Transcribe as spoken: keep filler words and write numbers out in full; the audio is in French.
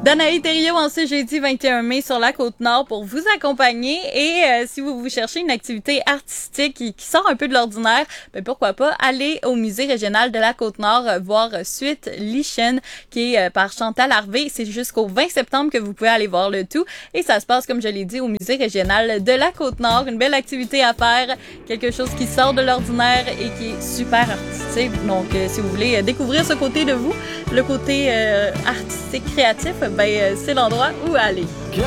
Danaï Thériault en ce jeudi vingt et un mai sur la Côte-Nord pour vous accompagner. Et euh, si vous vous cherchez une activité artistique qui, qui sort un peu de l'ordinaire, ben pourquoi pas aller au Musée régional de la Côte-Nord euh, voir Suite Lichen qui est euh, par Chantal Harvey. C'est jusqu'au vingt septembre que vous pouvez aller voir le tout. Et ça se passe, comme je l'ai dit, au Musée régional de la Côte-Nord. Une belle activité à faire, quelque chose qui sort de l'ordinaire et qui est super artistique. Donc, euh, si vous voulez euh, découvrir ce côté de vous, le côté euh, artistique, créatif, ben, euh, c'est l'endroit où aller.